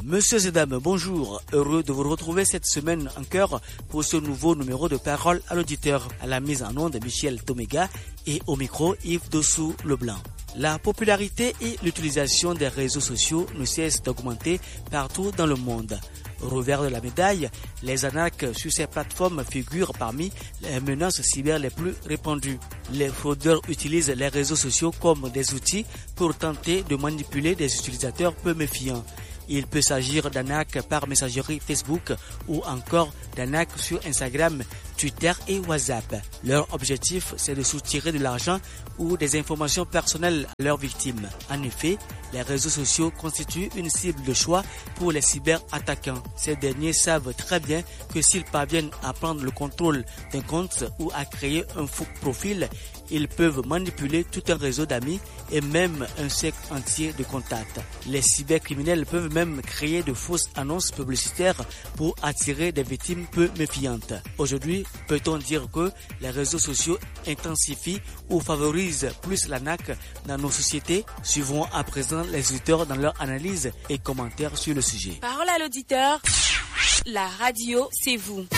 Messieurs et dames, bonjour. Heureux de vous retrouver cette semaine en cœur pour ce nouveau numéro de Parole à l'auditeur. À la mise en onde, Michel Toméga et au micro, Yves Dossou-Leblanc. La popularité et l'utilisation des réseaux sociaux ne cessent d'augmenter partout dans le monde. Au revers de la médaille, les arnaques sur ces plateformes figurent parmi les menaces cyber les plus répandues. Les fraudeurs utilisent les réseaux sociaux comme des outils pour tenter de manipuler des utilisateurs peu méfiants. Il peut s'agir d'arnaques par messagerie Facebook ou encore d'arnaques sur Instagram, Twitter et WhatsApp. Leur objectif, c'est de soutirer de l'argent ou des informations personnelles à leurs victimes. En effet, les réseaux sociaux constituent une cible de choix pour les cyberattaquants. Ces derniers savent très bien que s'ils parviennent à prendre le contrôle d'un compte ou à créer un faux profil, ils peuvent manipuler tout un réseau d'amis et même un cercle entier de contacts. Les cybercriminels peuvent même créer de fausses annonces publicitaires pour attirer des victimes peu méfiantes. Aujourd'hui, peut-on dire que les réseaux sociaux intensifient ou favorisent plus l'arnaque dans nos sociétés? Suivons à présent les auditeurs dans leur analyse et commentaires sur le sujet. Parole à l'auditeur, la radio, c'est vous.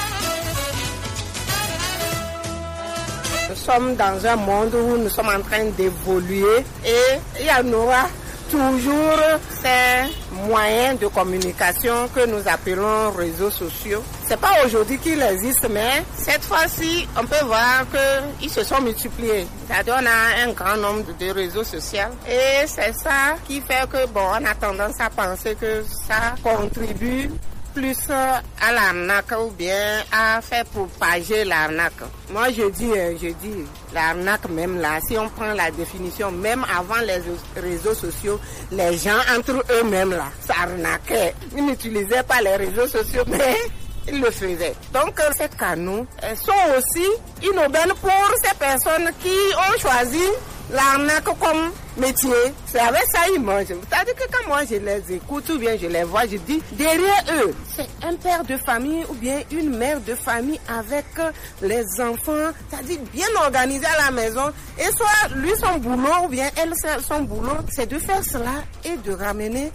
Nous sommes dans un monde où nous sommes en train d'évoluer et il y en aura toujours ces moyens de communication que nous appelons réseaux sociaux. C'est pas aujourd'hui qu'ils existent, mais cette fois-ci, on peut voir qu'ils se sont multipliés. C'est-à-dire, on a un grand nombre de réseaux sociaux et c'est ça qui fait que, on a tendance à penser que ça contribue plus à l'arnaque ou bien à faire propager l'arnaque. Moi je dis l'arnaque même là, si on prend la définition, même avant les réseaux sociaux, les gens entre eux-mêmes là s'arnaquaient. Ils n'utilisaient pas les réseaux sociaux, mais ils le faisaient. Donc ces canaux sont aussi une aubaine pour ces personnes qui ont choisi l'arnaque comme métier. C'est avec ça ils mangent. C'est-à-dire que quand moi je les écoute ou bien je les vois, je dis derrière eux, c'est un père de famille ou bien une mère de famille avec les enfants, c'est-à-dire bien organisé à la maison. Et soit lui son boulot ou bien elle son boulot, c'est de faire cela et de ramener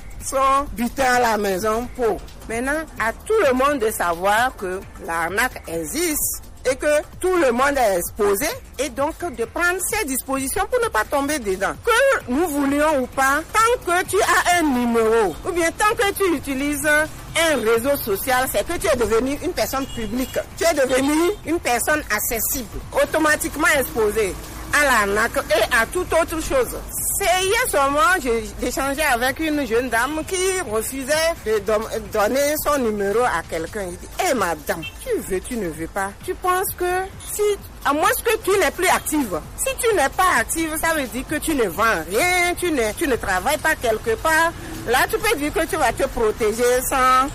son butin à la maison pour. Maintenant, à tout le monde de savoir que l'arnaque existe et que tout le monde est exposé et donc de prendre ses dispositions pour ne pas tomber dedans. Que nous voulions ou pas, tant que tu as un numéro ou bien tant que tu utilises un réseau social, c'est que tu es devenu une personne publique. Tu es devenu une personne accessible, automatiquement exposée à l'arnaque et à toute autre chose. C'est hier seulement, j'échangeais avec une jeune dame qui refusait de donner son numéro à quelqu'un. Il dit, hé madame, tu ne veux pas. Tu penses que si, à moins que tu n'es plus active. Si tu n'es pas active, ça veut dire que tu ne vends rien, tu ne travailles pas quelque part. Là, tu peux dire que tu vas te protéger sans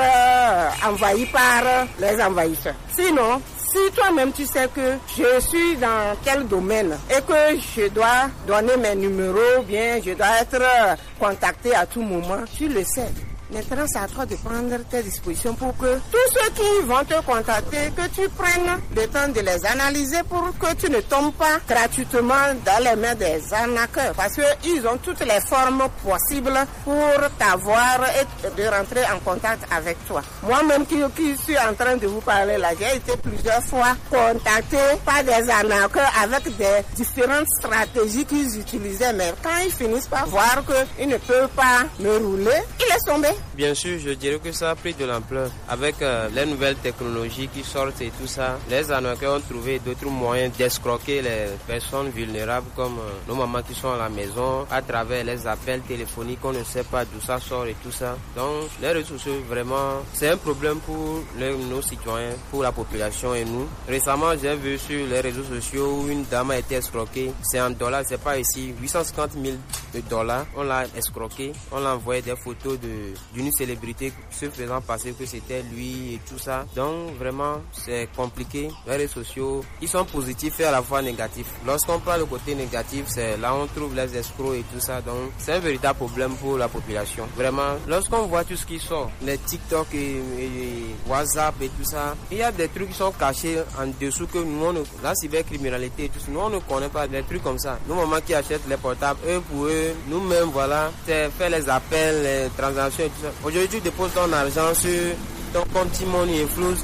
être envahi par les envahisseurs. Sinon, si toi-même tu sais que je suis dans quel domaine et que je dois donner mes numéros, bien je dois être contacté à tout moment, tu le sais. Maintenant, c'est à toi de prendre tes dispositions pour que tous ceux qui vont te contacter, que tu prennes le temps de les analyser pour que tu ne tombes pas gratuitement dans les mains des arnaqueurs. Parce qu'ils ont toutes les formes possibles pour t'avoir et de rentrer en contact avec toi. Moi-même qui suis en train de vous parler là, j'ai été plusieurs fois contacté par des arnaqueurs avec des différentes stratégies qu'ils utilisaient. Mais quand ils finissent par voir qu'ils ne peuvent pas me rouler, ils laissent tomber. Bien sûr, je dirais que ça a pris de l'ampleur. Avec les nouvelles technologies qui sortent et tout ça, les arnaqueurs ont trouvé d'autres moyens d'escroquer les personnes vulnérables comme nos mamans qui sont à la maison à travers les appels téléphoniques, on ne sait pas d'où ça sort et tout ça. Donc les réseaux sociaux, vraiment, c'est un problème pour nos citoyens, pour la population et nous. Récemment, j'ai vu sur les réseaux sociaux où une dame a été escroquée. C'est en dollars, c'est pas ici, 850 000 $. On l'a escroquée, on l'a envoyé des photos d'une célébrité se faisant passer que c'était lui et tout ça. Donc vraiment c'est compliqué. Les réseaux sociaux, ils sont positifs et à la fois négatifs. Lorsqu'on prend le côté négatif, c'est là où on trouve les escrocs et tout ça. Donc c'est un véritable problème pour la population. Vraiment, lorsqu'on voit tout ce qui sort, les TikTok et WhatsApp et tout ça, il y a des trucs qui sont cachés en dessous que nous, la cybercriminalité et tout ça, nous on ne connaît pas des trucs comme ça. Nous, mamans qui achètent les portables, eux pour eux, nous-mêmes, voilà, c'est faire les appels, les transactions et tout ça. Aujourd'hui, tu déposes ton argent sur ton compte T-Money et Flows.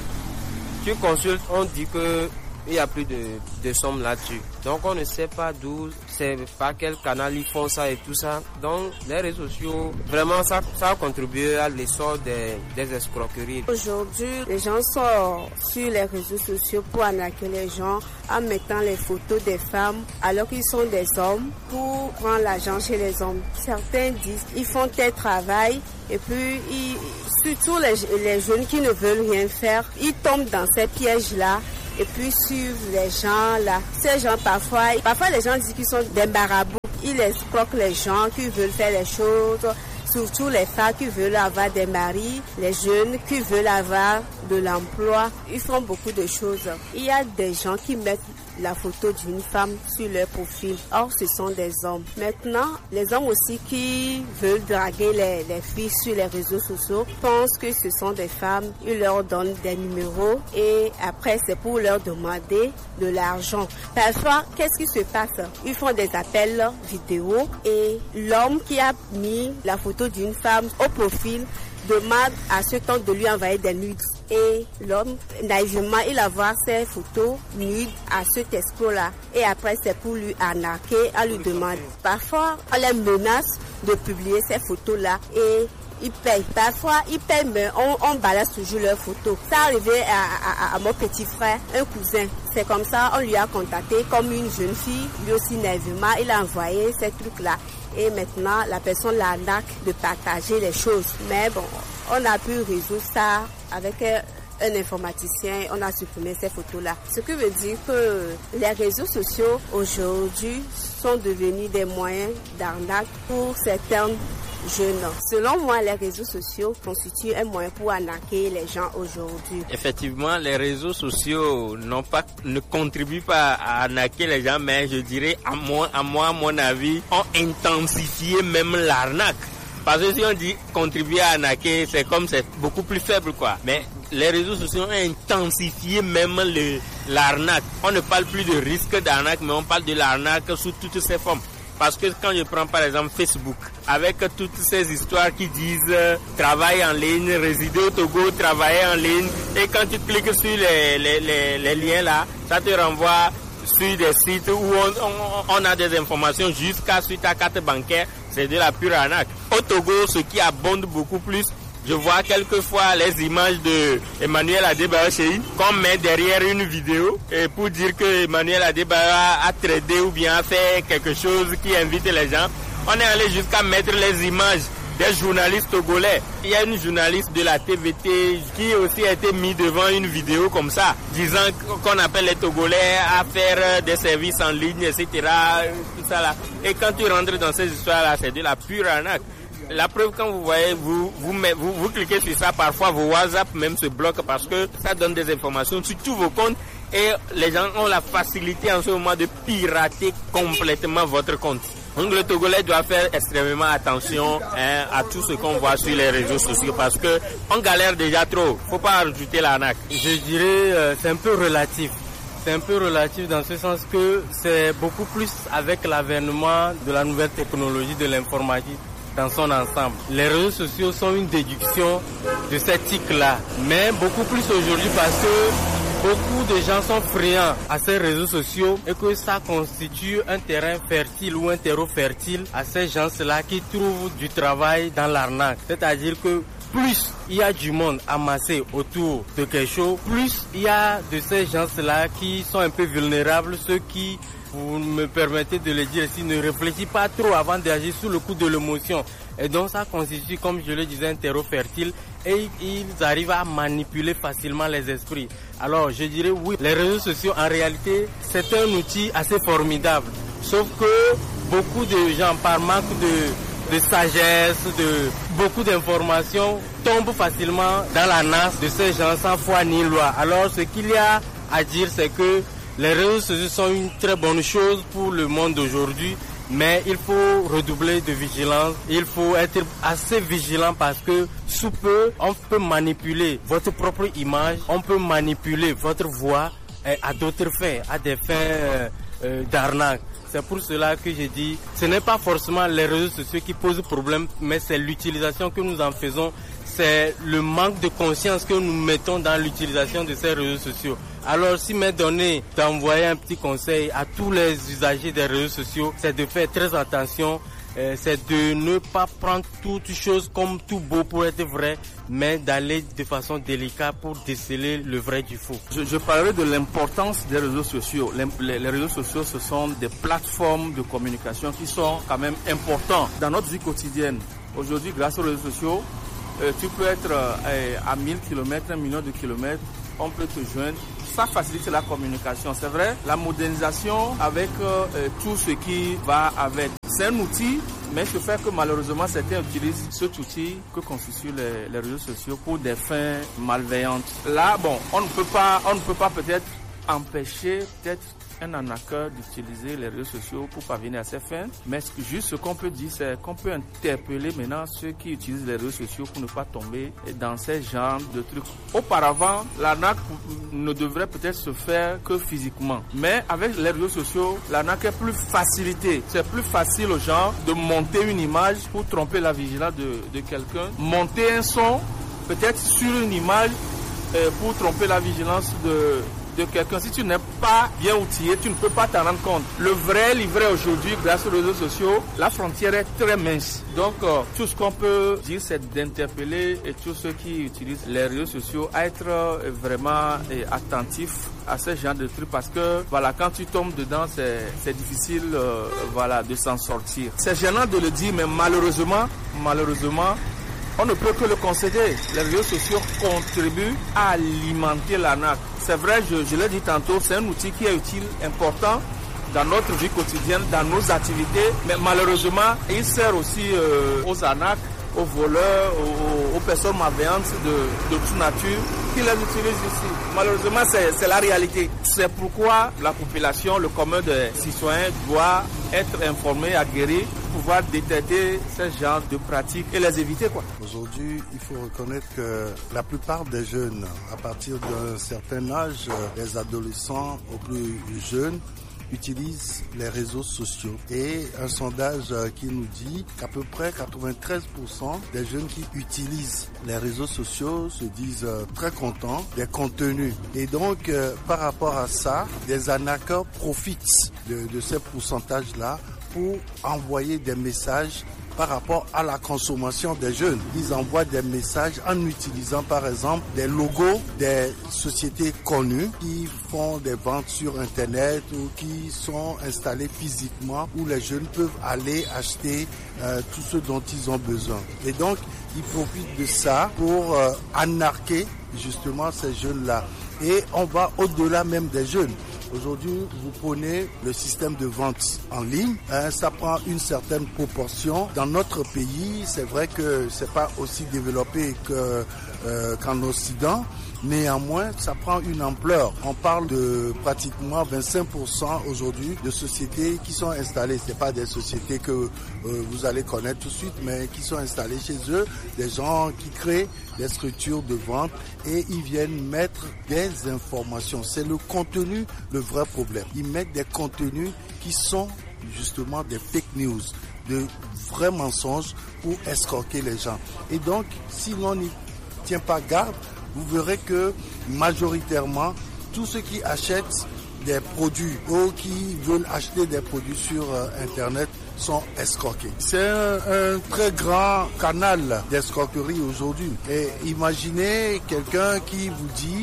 Tu consultes, on dit que il n'y a plus de somme là-dessus. Donc on ne sait pas d'où, c'est par quel canal ils font ça et tout ça. Donc les réseaux sociaux, vraiment ça a contribué à l'essor des escroqueries. Aujourd'hui, les gens sont sur les réseaux sociaux pour arnaquer les gens en mettant les photos des femmes alors qu'ils sont des hommes pour prendre l'argent chez les hommes. Certains disent ils font tel travail et puis surtout les jeunes qui ne veulent rien faire, ils tombent dans ces pièges-là. Et puis suivre les gens là. Ces gens parfois les gens disent qu'ils sont des marabouts. Ils escroquent les gens qui veulent faire les choses. Surtout les femmes qui veulent avoir des maris, les jeunes qui veulent avoir de l'emploi. Ils font beaucoup de choses. Il y a des gens qui mettent la photo d'une femme sur leur profil. Or, ce sont des hommes. Maintenant, les hommes aussi qui veulent draguer les filles sur les réseaux sociaux pensent que ce sont des femmes. Ils leur donnent des numéros et après, c'est pour leur demander de l'argent. Parfois, qu'est-ce qui se passe? Ils font des appels vidéo et l'homme qui a mis la photo d'une femme au profil demande à ce temps de lui envoyer des nudes. Et l'homme, naïvement, il envoie ses photos nudes à cet escroc-là. Et après, c'est pour lui arnaquer, à lui demander. Parfois, on les menace de publier ces photos-là et ils payent. Parfois, ils payent, mais on balance toujours leurs photos. Ça arrivait à mon petit frère, un cousin. C'est comme ça, on lui a contacté comme une jeune fille. Lui aussi, naïvement, il a envoyé ces trucs-là. Et maintenant, la personne l'arnaque de partager les choses. Mais bon, on a pu résoudre ça avec un informaticien. On a supprimé ces photos-là. Ce qui veut dire que les réseaux sociaux aujourd'hui sont devenus des moyens d'arnaque pour certains jeunes. Selon moi, les réseaux sociaux constituent un moyen pour arnaquer les gens aujourd'hui. Effectivement, les réseaux sociaux ne contribuent pas à arnaquer les gens, mais je dirais, à mon avis, ont intensifié même l'arnaque. Parce que si on dit contribuer à arnaquer, c'est beaucoup plus faible, quoi. Mais les réseaux sociaux ont intensifié même l'arnaque. On ne parle plus de risque d'arnaque, mais on parle de l'arnaque sous toutes ses formes. Parce que quand je prends par exemple Facebook, avec toutes ces histoires qui disent travail en ligne, résider au Togo, travailler en ligne, et quand tu cliques sur les liens là, ça te renvoie sur des sites où on a des informations jusqu'à sur ta carte bancaire, c'est de la pure arnaque. Au Togo, ce qui abonde beaucoup plus, je vois quelquefois les images de Emmanuel Adebayo qu'on met derrière une vidéo et pour dire que Emmanuel Adebayo a tradé ou bien a fait quelque chose qui invite les gens. On est allé jusqu'à mettre les images des journalistes togolais. Il y a une journaliste de la TVT qui aussi a été mise devant une vidéo comme ça, disant qu'on appelle les Togolais à faire des services en ligne, etc. Tout ça là. Et quand tu rentres dans ces histoires-là, c'est de la pure arnaque. La preuve, quand vous voyez, vous cliquez sur ça, parfois vos WhatsApp même se bloquent parce que ça donne des informations sur tous vos comptes et les gens ont la facilité en ce moment de pirater complètement votre compte. Donc le Togolais doit faire extrêmement attention à tout ce qu'on voit sur les réseaux sociaux parce que on galère déjà trop. Faut pas rajouter l'arnaque. Je dirais c'est un peu relatif. C'est un peu relatif dans ce sens que c'est beaucoup plus avec l'avènement de la nouvelle technologie de l'informatique dans son ensemble. Les réseaux sociaux sont une déduction de cette tic-là, mais beaucoup plus aujourd'hui parce que beaucoup de gens sont friands à ces réseaux sociaux et que ça constitue un terrain fertile ou un terreau fertile à ces gens-là qui trouvent du travail dans l'arnaque. C'est-à-dire que plus il y a du monde amassé autour de quelque chose, plus il y a de ces gens-là qui sont un peu vulnérables, ceux qui, vous me permettez de le dire ici, ne réfléchissent pas trop avant d'agir sous le coup de l'émotion. Et donc ça constitue, comme je le disais, un terreau fertile et ils arrivent à manipuler facilement les esprits. Alors je dirais oui, les réseaux sociaux en réalité c'est un outil assez formidable. Sauf que beaucoup de gens par manque de sagesse, de beaucoup d'informations tombent facilement dans la nasse de ces gens sans foi ni loi. Alors ce qu'il y a à dire c'est que les réseaux sociaux sont une très bonne chose pour le monde d'aujourd'hui, mais il faut redoubler de vigilance. Il faut être assez vigilant parce que sous peu, on peut manipuler votre propre image, on peut manipuler votre voix à d'autres fins, à des fins d'arnaque. C'est pour cela que j'ai dit, ce n'est pas forcément les réseaux sociaux qui posent problème, mais c'est l'utilisation que nous en faisons. C'est le manque de conscience que nous mettons dans l'utilisation de ces réseaux sociaux. Alors, si m'est donné d'envoyer un petit conseil à tous les usagers des réseaux sociaux, c'est de faire très attention, c'est de ne pas prendre toutes choses comme tout beau pour être vrai, mais d'aller de façon délicate pour déceler le vrai du faux. Je parlerai de l'importance des réseaux sociaux. Les réseaux sociaux, ce sont des plateformes de communication qui sont quand même importantes dans notre vie quotidienne. Aujourd'hui, grâce aux réseaux sociaux, tu peux être à 1000 km, 1 million de kilomètres, on peut te joindre. Ça facilite la communication, c'est vrai. La modernisation avec tout ce qui va avec. C'est un outil, mais il se fait que malheureusement certains utilisent cet outil que constituent les réseaux sociaux pour des fins malveillantes. Là, bon, on ne peut pas peut-être empêcher un arnaqueur d'utiliser les réseaux sociaux pour parvenir à ses fins. Mais juste ce qu'on peut dire, c'est qu'on peut interpeller maintenant ceux qui utilisent les réseaux sociaux pour ne pas tomber dans ces genres de trucs. Auparavant, l'arnaque ne devrait peut-être se faire que physiquement. Mais avec les réseaux sociaux, l'arnaque est plus facilitée. C'est plus facile aux gens de monter une image pour tromper la vigilance de quelqu'un. Monter un son, peut-être sur une image, pour tromper la vigilance de quelqu'un. Si tu n'es pas bien outillé, tu ne peux pas t'en rendre compte. Le vrai livret aujourd'hui, grâce aux réseaux sociaux, la frontière est très mince. Donc, tout ce qu'on peut dire, c'est d'interpeller et tous ceux qui utilisent les réseaux sociaux à être vraiment attentifs à ce genre de trucs parce que, voilà, quand tu tombes dedans, c'est difficile, voilà, de s'en sortir. C'est gênant de le dire, mais malheureusement, on ne peut que le concéder. Les réseaux sociaux contribuent à alimenter l'arnaque. C'est vrai, je l'ai dit tantôt, c'est un outil qui est utile, important dans notre vie quotidienne, dans nos activités. Mais malheureusement, il sert aussi aux arnaques, aux voleurs, aux personnes malveillantes de toute nature qui les utilisent ici. Malheureusement, c'est la réalité. C'est pourquoi la population, le commun des citoyens doit être informé, aguerri, pouvoir détecter ce genre de pratiques et les éviter, quoi. Aujourd'hui, il faut reconnaître que la plupart des jeunes, à partir d'un certain âge, les adolescents aux plus jeunes, utilisent les réseaux sociaux. Et un sondage qui nous dit qu'à peu près 93% des jeunes qui utilisent les réseaux sociaux se disent très contents des contenus. Et donc, par rapport à ça, des arnaqueurs profitent de ces pourcentages-là pour envoyer des messages par rapport à la consommation des jeunes. Ils envoient des messages en utilisant par exemple des logos des sociétés connues qui font des ventes sur Internet ou qui sont installées physiquement où les jeunes peuvent aller acheter tout ce dont ils ont besoin. Et donc, ils profitent de ça pour arnaquer justement ces jeunes-là. Et on va au-delà même des jeunes. Aujourd'hui, vous prenez le système de vente en ligne, ça prend une certaine proportion. Dans notre pays, c'est vrai que c'est pas aussi développé qu'en Occident. Néanmoins, ça prend une ampleur. On parle de pratiquement 25% aujourd'hui de sociétés qui sont installées. C'est pas des sociétés que vous allez connaître tout de suite, mais qui sont installées chez eux, des gens qui créent des structures de vente et ils viennent mettre des informations. C'est le contenu le vrai problème. Ils mettent des contenus qui sont justement des fake news, de vrais mensonges pour escroquer les gens. Et donc, si l'on n'y tient pas garde, vous verrez que majoritairement, tous ceux qui achètent des produits ou qui veulent acheter des produits sur Internet sont escroqués. C'est un très grand canal d'escroquerie aujourd'hui. Et imaginez quelqu'un qui vous dit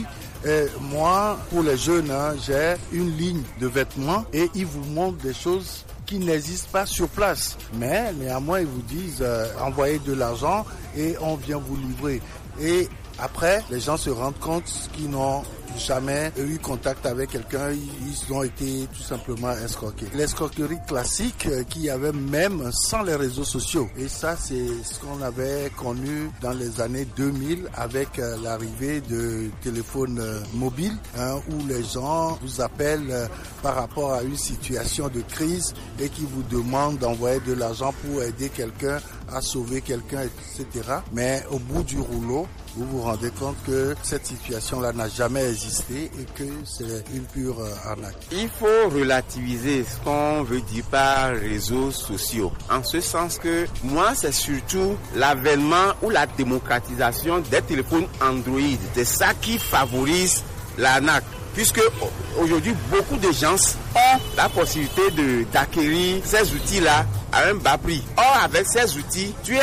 moi, pour les jeunes, j'ai une ligne de vêtements et ils vous montrent des choses qui n'existent pas sur place. Mais néanmoins, ils vous disent envoyez de l'argent et on vient vous livrer. Et après, les gens se rendent compte qu'ils n'ont jamais eu contact avec quelqu'un, ils ont été tout simplement escroqués. L'escroquerie classique qu'il y avait même sans les réseaux sociaux. Et ça, c'est ce qu'on avait connu dans les années 2000 avec l'arrivée de téléphones mobiles, où les gens vous appellent par rapport à une situation de crise et qui vous demandent d'envoyer de l'argent pour aider quelqu'un à sauver quelqu'un, etc. Mais au bout du rouleau, vous vous rendez compte que cette situation-là n'a jamais existé et que c'est une pure arnaque. Il faut relativiser ce qu'on veut dire par réseaux sociaux. En ce sens que moi, c'est surtout l'avènement ou la démocratisation des téléphones Android. C'est ça qui favorise l'arnaque. Puisque aujourd'hui, beaucoup de gens ont la possibilité d'acquérir ces outils-là à un bas prix. Or, avec ces outils, tu es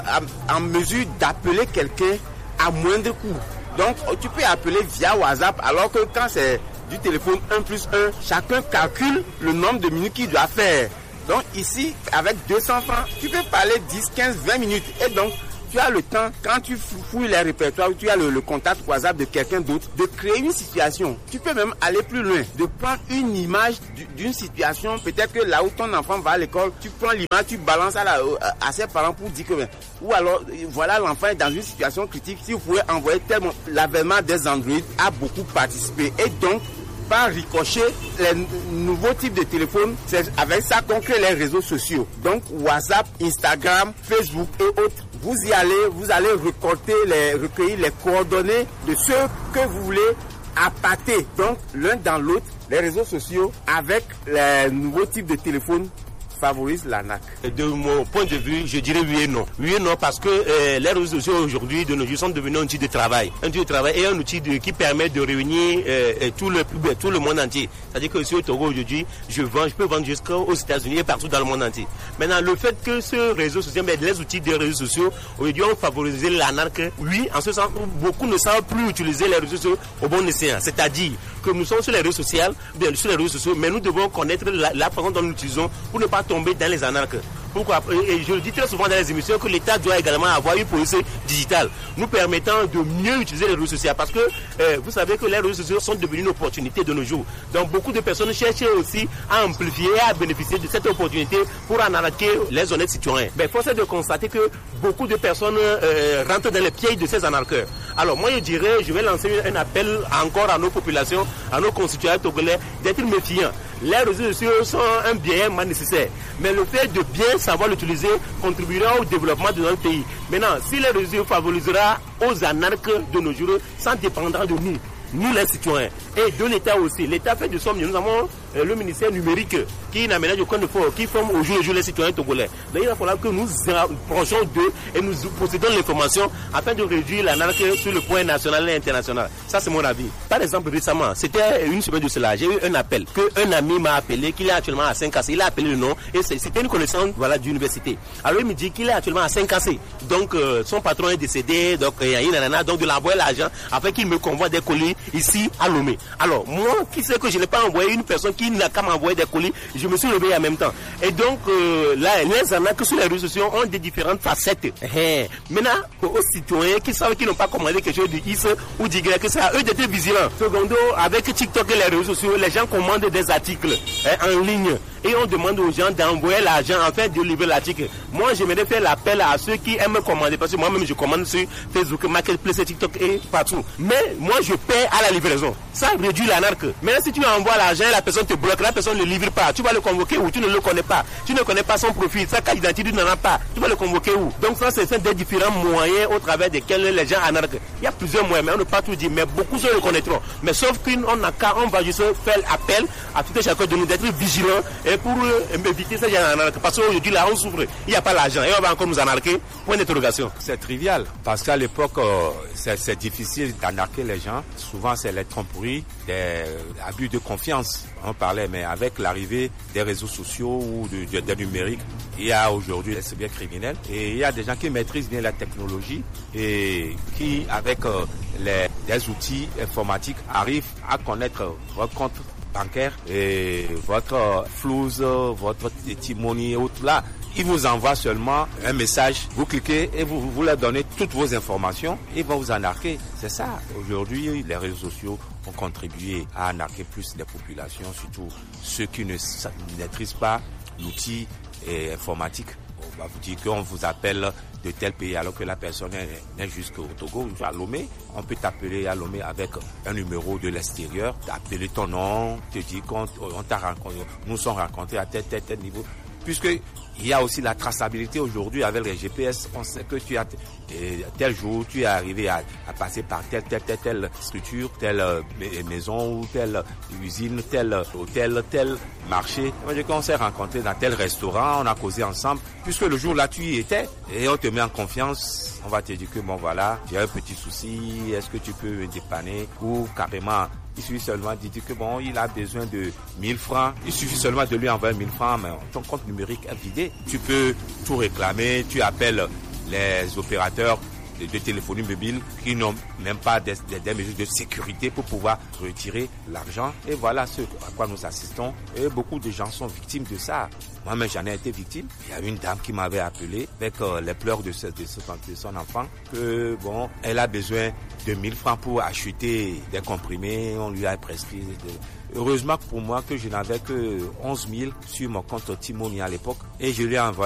en mesure d'appeler quelqu'un à moindre coût. Donc, tu peux appeler via WhatsApp, alors que quand c'est du téléphone 1+1, chacun calcule le nombre de minutes qu'il doit faire. Donc, ici, avec 200 francs, tu peux parler 10, 15, 20 minutes. Et donc, tu as le temps, quand tu fouilles les répertoires, tu as le contact WhatsApp de quelqu'un d'autre, de créer une situation. Tu peux même aller plus loin, de prendre une image d'une situation. Peut-être que là où ton enfant va à l'école, tu prends l'image, tu balances à ses parents pour dire que... Ou alors, voilà, l'enfant est dans une situation critique. Si vous pouvez envoyer tellement... L'avènement des Android a beaucoup participé. Et donc, par ricochet, les nouveaux types de téléphones, c'est avec ça qu'on crée les réseaux sociaux. Donc WhatsApp, Instagram, Facebook et autres. Vous allez recueillir les coordonnées de ceux que vous voulez appâter. Donc l'un dans l'autre, les réseaux sociaux avec les nouveaux types de téléphones favorise l'arnaque. De mon point de vue, je dirais oui et non. Oui et non parce que les réseaux sociaux aujourd'hui de nos jours sont devenus un outil de travail. Un outil de travail et un outil qui permet de réunir tout le monde entier. C'est-à-dire que si au Togo aujourd'hui, je peux vendre jusqu'aux États-Unis et partout dans le monde entier. Maintenant, le fait que ce réseau social, les outils des réseaux sociaux aujourd'hui ont favorisé l'arnaque, oui, en ce sens où beaucoup ne savent plus utiliser les réseaux sociaux au bon escient. C'est-à-dire que nous sommes sur les réseaux sociaux, mais nous devons connaître la façon dont nous l'utilisons pour ne pas tomber dans les arnaques. Pourquoi? Et je le dis très souvent dans les émissions que l'État doit également avoir une police digitale nous permettant de mieux utiliser les réseaux sociaux parce que vous savez que les réseaux sociaux sont devenus une opportunité de nos jours. Donc beaucoup de personnes cherchent aussi à amplifier et à bénéficier de cette opportunité pour en arnaquer les honnêtes citoyens. Mais force est de constater que beaucoup de personnes rentrent dans les pièges de ces arnaqueurs. Alors moi je vais lancer un appel encore à nos populations, à nos concitoyens togolais d'être méfiants. Les réseaux sociaux sont un bien nécessaire, mais le fait de bien savoir l'utiliser contribuera au développement de notre pays. Maintenant, si les réseaux favorisera aux anarques de nos jours, ça dépendra de nous les citoyens, et de l'État aussi. L'État fait de somme, nous avons le ministère numérique qui n'aménage aucun effort, qui forme au jour le jour les citoyens togolais. Donc il va falloir que nous approchions d'eux et nous possédons l'information afin de réduire l'arnaque sur le point national et international. Ça c'est mon avis. Par exemple, récemment, c'était une semaine de cela, j'ai eu un appel, qu'un ami m'a appelé, qu'il est actuellement à Saint-Cassé. Il a appelé le nom et c'était une connaissance d'université. Alors il me dit qu'il est actuellement à Saint-Cassé. Donc son patron est décédé, donc il y a une nana, donc de l'envoyer l'argent afin qu'il me convoie des colis ici à Lomé. Alors moi, qui sait que je n'ai pas envoyé une personne qui n'a qu'à m'envoyer des colis, je me suis réveillé en même temps. Et donc là, les arnaques sur les réseaux sociaux ont des différentes facettes. Maintenant, aux citoyens qui savent qu'ils n'ont pas commandé quelque chose du X ou du Y, c'est à eux d'être vigilants. Secondo, avec TikTok et les réseaux sociaux, les gens commandent des articles en ligne et on demande aux gens d'envoyer l'argent afin de livrer l'article. Moi, j'aimerais faire l'appel à ceux qui aiment commander parce que moi-même je commande sur Facebook, Marketplace, TikTok et partout. Mais moi, je paie à la livraison. Ça réduit l'arnaque. Maintenant, si tu envoies l'argent et la personne te bloque, la personne ne livre pas, tu vas le convoquer où? Tu ne le connais pas. Tu ne connais pas son profil, sa carte d'identité, tu n'en as pas. Tu vas le convoquer où? Donc ça, c'est des différents moyens au travers desquels les gens arnaquent. Il y a plusieurs moyens, mais on ne peut pas tout dire. Mais beaucoup se reconnaîtront. Mais sauf qu'on va juste faire appel à tout et chacun de nous d'être vigilants et pour éviter ces gens d'arnaque. Parce qu'aujourd'hui, là, on souffre. Il n'y a pas l'argent et on va encore nous arnaquer. Point d'interrogation. C'est trivial parce qu'à l'époque, c'est difficile d'arnaquer les gens. Souvent, c'est les tromperies, des abus de confiance. On parlait, mais avec l'arrivée des réseaux sociaux ou des numériques, il y a aujourd'hui des cyber criminels et il y a des gens qui maîtrisent bien la technologie et qui, avec des outils informatiques, arrivent à connaître votre compte bancaire et votre flouze, votre timonie et autres là. Ils vous envoient seulement un message, vous cliquez et vous leur donnez toutes vos informations, ils vont vous arnaquer. C'est ça. Aujourd'hui, les réseaux sociaux ont contribué à arnaquer plus les populations, surtout ceux qui ne maîtrisent pas l'outil informatique. On va vous dire qu'on vous appelle de tel pays alors que la personne est jusqu'au Togo, à Lomé. On peut t'appeler à Lomé avec un numéro de l'extérieur, t'appeler ton nom, te dire qu'on t'a rencontré, nous sommes rencontrés à tel niveau. Puisque Il y a aussi la traçabilité aujourd'hui avec les GPS. On sait que tu as tel jour, tu es arrivé à passer par telle structure, telle maison ou telle usine, tel hôtel, tel marché. On s'est rencontrés dans tel restaurant, on a causé ensemble. Puisque le jour-là, tu y étais et on te met en confiance, on va te dire que bon voilà, j'ai un petit souci, est-ce que tu peux me dépanner ou carrément. Il suffit seulement de dire que bon, il a besoin de 1000 francs. Il suffit seulement de lui envoyer 1000 francs, mais ton compte numérique est vidé. Tu peux tout réclamer, tu appelles les opérateurs de téléphonie mobile qui n'ont même pas des mesures de sécurité pour pouvoir retirer l'argent. Et voilà ce à quoi nous assistons. Et beaucoup de gens sont victimes de ça. Moi-même, j'en ai été victime. Il y a une dame qui m'avait appelé avec les pleurs de son enfant que bon, elle a besoin de 1000 francs pour acheter des comprimés. On lui a prescrit. Heureusement pour moi que je n'avais que 11 000 sur mon compte Timoni à l'époque et je lui ai envoyé